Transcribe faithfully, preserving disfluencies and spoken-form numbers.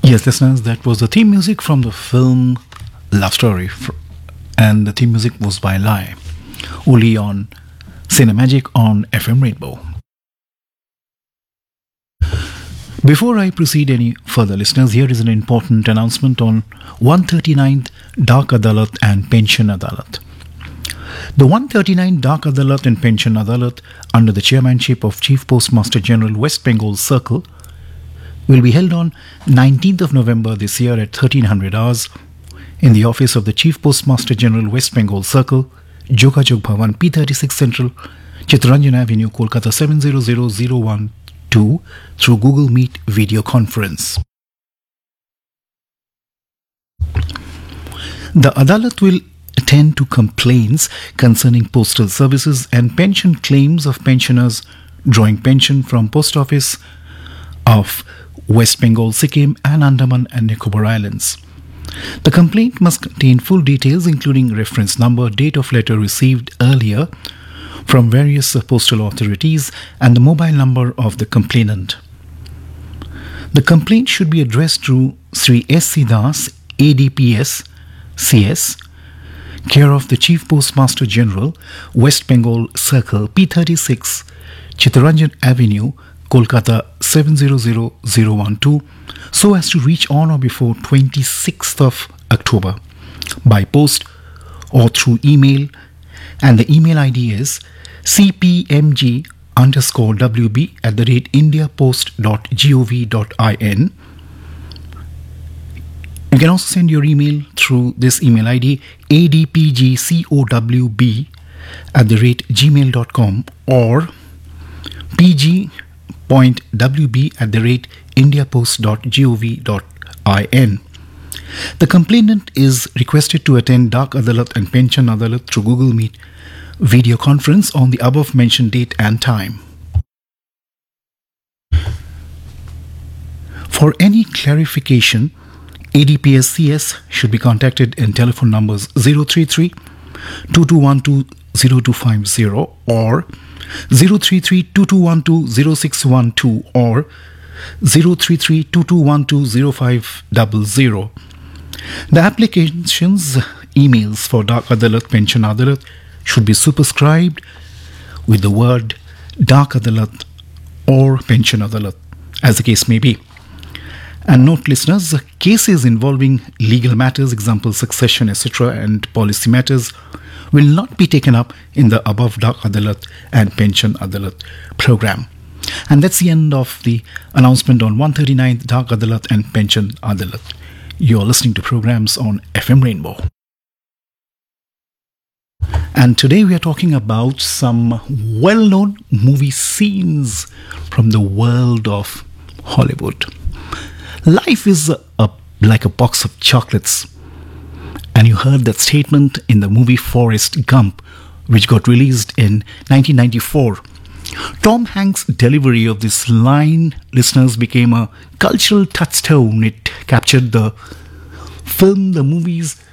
Yes, listeners, that was the theme music from the film Love Story, fr- and the theme music was by Lai, only on Cinemagic on F M Rainbow. Before I proceed any further, listeners, here is an important announcement on one thirty-ninth Dak Adalat and Pension Adalat. The one thirty-nine Dak Adalat and Pension Adalat, under the chairmanship of Chief Postmaster General West Bengal Circle, will be held on nineteenth of November this year at thirteen hundred hours in the office of the Chief Postmaster General West Bengal Circle, Jogajog Bhavan, P thirty-six Central, Chittaranjan Avenue, Kolkata seven zero zero zero one two, through Google Meet video conference. The Adalat will attend to complaints concerning postal services and pension claims of pensioners drawing pension from Post Office of West Bengal, Sikkim and Andaman and Nicobar Islands. The complaint must contain full details including reference number, date of letter received earlier from various postal authorities and the mobile number of the complainant. The complaint should be addressed to Sri S C Das, A D P S, C S, care of the Chief Postmaster General, West Bengal Circle, P thirty-six, Chittaranjan Avenue, Kolkata seven zero zero zero one two, so as to reach on or before twenty-sixth of October by post or through email, and the email I D is cpmg underscore wb at the rate indiapost dot gov dot in. You can also send your email through this email I D, adpgcowb at the rate gmail dot com or pg point wb at the rate indiapost dot gov dot in. The complainant is requested to attend Dak Adalat and Pension Adalat through Google Meet video conference on the above mentioned date and time. For any clarification, A D P S C S should be contacted in telephone numbers zero three three, two two one two, zero two five zero or zero three three, two two one two, zero six one two or zero three three, two two one two, zero five zero zero. The applications emails for Dak Adalat Pension Adalat should be superscribed with the word Dak Adalat or Pension Adalat, as the case may be. And note, listeners, cases involving legal matters, example succession, et cetera, and policy matters will not be taken up in the above Dak Adalat and Pension Adalat program. And that's the end of the announcement on one thirty-ninth Dak Adalat and Pension Adalat. You're listening to programs on F M Rainbow. And today we are talking about some well-known movie scenes from the world of Hollywood. Life is a, a, like a box of chocolates. And you heard that statement in the movie Forrest Gump, which got released in nineteen ninety-four. Tom Hanks' delivery of this line, listeners, became a cultural touchstone. It captured the film, the movie's